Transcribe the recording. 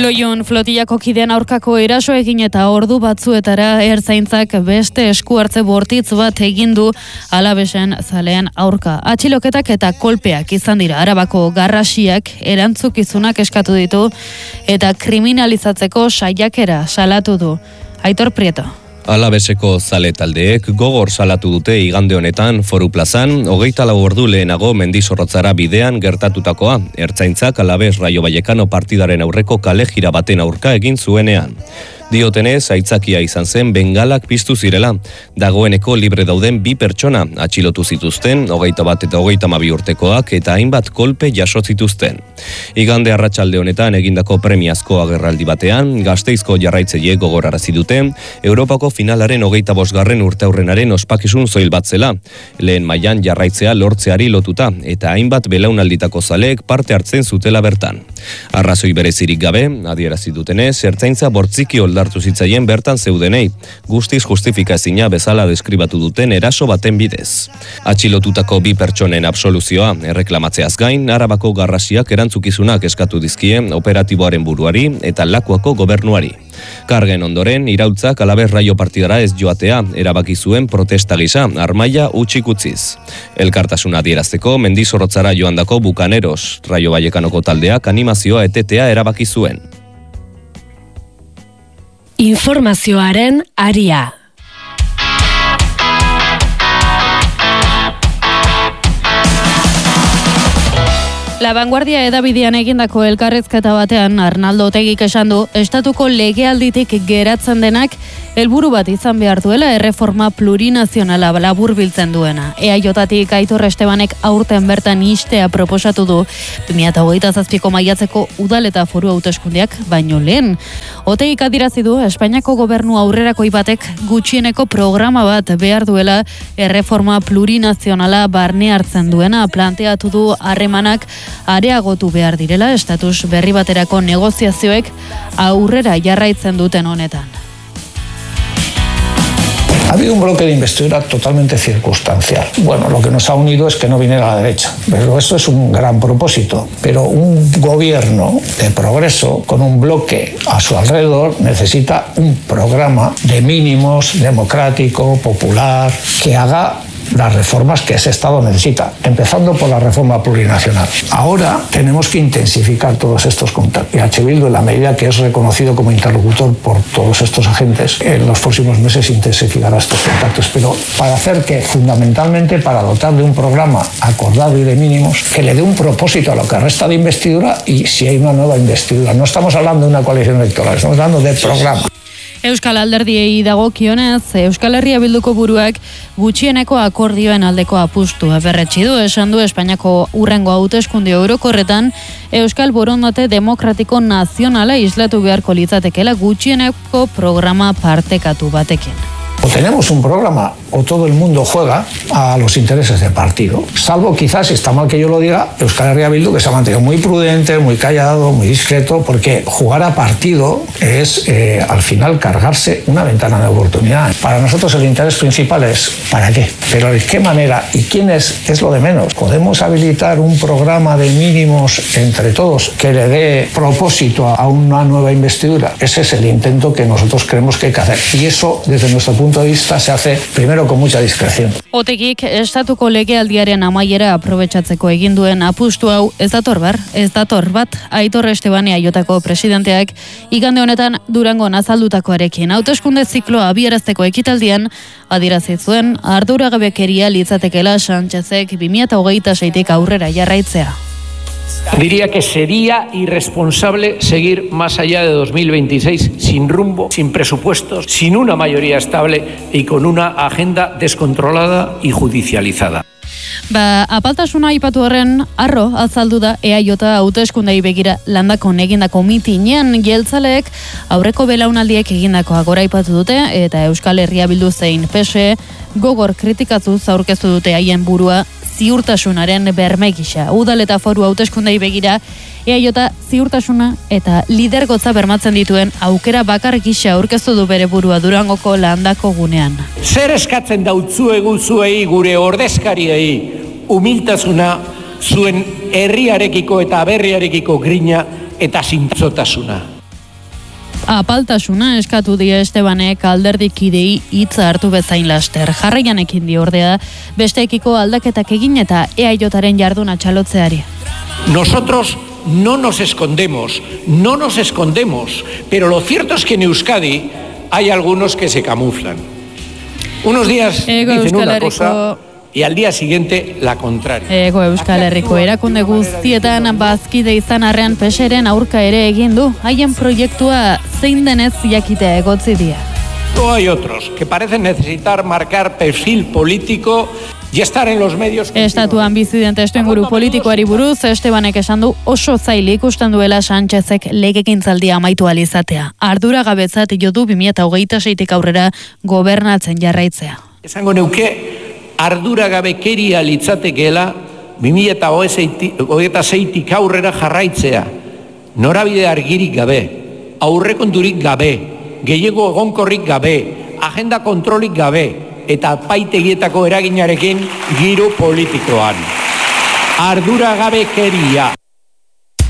Loiun flotillako kideen aurkako eraso egin eta ordu batzuetara ertzaintzak beste esku hartze bortitz bat egin du Alabesen zaleen aurka. Atxiloketak eta kolpeak izan dira. Arabako garrasiak erantzukizunak eskatu ditu eta kriminalizatzeko saiakera salatu du. Aitor Prieto. Alabeseko zale taldeek gogor salatu dute igande honetan Foru Plazan, 24 ordu lehenago Mendizorrotzara bidean gertatutakoa, ertzaintzak Alabes Rayo Vallecano partidaren aurreko kale jira baten aurka egin zuenean. Diotenez, aitzakia izan zen bengalak piztu zirela. Dagoeneko libre dauden 2 pertsona atxilotu zituzten, 21 eta 32 urtekoak eta hainbat kolpe jaso zituzten. Igande arratsalde honetan egindako premiazko agerraldi batean, Gasteizko jarraitzaileek gogorarazi dute, Europako finalaren 25. urteurrenaren ospakizun soil bat zela. Lehen mailan jarraitzea lortzeari lotuta eta hainbat belaunalditako zaleek parte hartzen zutela bertan. Arrazoi berezirik gabe, adierazi dutenez, ertzaintza bortziki oldartu zitzaien bertan zeudenei, guztiz justifikaezina bezala deskribatu duten eraso baten bidez. Atxilotutako 2 pertsonen absoluzioa erreklamatzeaz gain, Arabako garrasiak erantzukizunak eskatu dizkie operatiboaren buruari eta Lakuako gobernuari. Kargen ondoren, Iraultzak Alabes Rayo partidara ez joatea erabaki zuen protesta gisa, armaila utzik utziz. Elkartasuna adierazteko Mendizorrotzara joandako Bukaneros, Rayo Vallecanoko taldeak animazioa etetea erabaki zuen. Informazioaren aria. La Vanguardia edabidean egindako elkarrezketa batean Arnaldo Otegik esan du, estatuko legealditik geratzen denak helburu bat izan behar duela erreforma plurinazionala laburbiltzen duena. EAJtik Aitor Estebanek aurten bertan istea proposatu du 2027ko maiatzeko udal eta foru hauteskundeak baino lehen. Otegik adierazi du Espainiako gobernu aurrerakoi batek gutxieneko programa bat behar duela erreforma plurinazionala barne hartzen duena, planteatu du harremanak areagotu behar direla estatus berri baterako negoziazioek aurrera jarraitzen duten honetan. Ha habido un bloque de investidura totalmente circunstancial. Bueno, lo que nos ha unido es que no viniera la derecha, pero esto es un gran propósito. Pero un gobierno de progreso con un bloque a su alrededor necesita un programa de mínimos, democrático, popular, que haga las reformas que ese Estado necesita, empezando por la reforma plurinacional. Ahora tenemos que intensificar todos estos contactos. Y Bildu, en la medida que es reconocido como interlocutor por todos estos agentes, en los próximos meses intensificará estos contactos. Pero para hacer que, fundamentalmente, para dotar de un programa acordado y de mínimos, que le dé un propósito a lo que resta de investidura y si hay una nueva investidura. No estamos hablando de una coalición electoral, estamos hablando de programa. Euskal Alderdiei dagokionez, Euskal Herria Bilduko buruak gutxieneko akordioen aldeko apustua berretsi du, esan du Espainiako hurrengo hauteskunde orokorretan Euskal Borondate Demokratiko Nazionala islatu beharko litzatekeela gutxieneko programa partekatu batekin. O tenemos un programa o todo el mundo juega a los intereses del partido. Salvo quizás, si está mal que yo lo diga, Euskal Herria Bildu, que se ha mantenido muy prudente, muy callado, muy discreto, porque jugar a partido es al final cargarse una ventana de oportunidad. Para nosotros el interés principal es ¿para qué? Pero ¿de qué manera? ¿Y quién es lo de menos? ¿Podemos habilitar un programa de mínimos entre todos que le dé propósito a una nueva investidura? Ese es el intento que nosotros creemos que hay que hacer. Y eso, desde nuestro punto de vista, se hace primero con mucha discreción. Otegik estatuko legealdiaren amaiera aprobetxatzeko egin duen apustu hau ez dator bat Aitor Estebane EAJko presidenteak igande honetan Durangon azaldutakoarekin. Hauteskunde zikloa abiarazteko ekitaldian adierazi zuen arduragabekeria litzatekeela Sánchezek 2026tik aurrera jarraitzea. Diría que sería irresponsable seguir más allá de 2026 sin rumbo, sin presupuestos, sin una mayoría estable y con una agenda descontrolada y judicializada. Apaltasuna aipatu horren arro azaldu da EAJ hauteskundei begira landakon egindako mitinean jeltzaleek aurreko belaunaldiek egindakoa goraipatu dute eta Euskal Herria Bildu zein PSE gogor kritikatuz aurkeztu dute haien burua ziurtasunaren berme gisa. Udal eta foru hauteskundei begira EAJ ziurtasuna eta lidergotza bermatzen dituen aukera bakar gisa aurkeztu du bere burua Durangoko landako gunean. Zer eskatzen dautzuegu zuei gure ordezkariei humiltasuna, zuen herriarekiko eta berriarekiko grina eta zintzotasuna. Apaltasuna eskatu die Estebanek alderdikidei hitza hartu bezain laster. Jarraianekin di ordea besteekiko aldaketak egin eta EAJaren jarduna txalotzeari. Nosotros no nos escondemos, pero lo cierto es que en Euskadi hay algunos que se camuflan. Unos días dicen una cosa y al día siguiente la contraria. Ego Euskal Herriko erakunde guztietan bazkide izan arrean PSeren aurka ere egin du, haien proiektua zein denez jakitea egotzi die. O hay otros que parecen necesitar marcar perfil político y estar en los medios. Estatuan bizi den testuinguru politikoari buruz Estebanek esan du oso zail ikusten duela Sánchezek legegintzaldia amaitu ahal izatea. Arduragabetzat jo du 2026tik aurrera gobernatzen jarraitzea. Esango neuke arduragabekeria litzatekeela 2026tik aurrera jarraitzea. Norabide argirik gabe, aurrekonturik gabe, gehiago egonkorrik gabe, agenda kontrolik gabe eta paitegietako eraginarekin giro politikoan. Arduragabekeria.